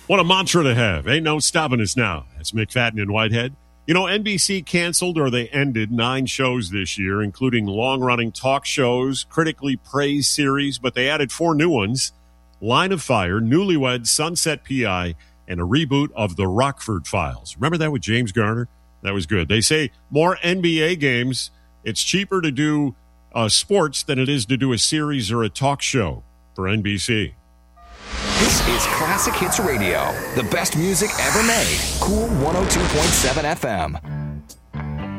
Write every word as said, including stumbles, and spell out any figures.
What a mantra to have. Ain't no stopping us now. That's McFadden and Whitehead. You know, N B C canceled or they ended nine shows this year, including long-running talk shows, critically praised series, but they added four new ones: Line of Fire, Newlyweds, Sunset P I, and a reboot of The Rockford Files. Remember that with James Garner? That was good. They say more N B A games. It's cheaper to do uh, sports than it is to do a series or a talk show for N B C. This is Classic Hits Radio, the best music ever made. Cool one oh two point seven F M.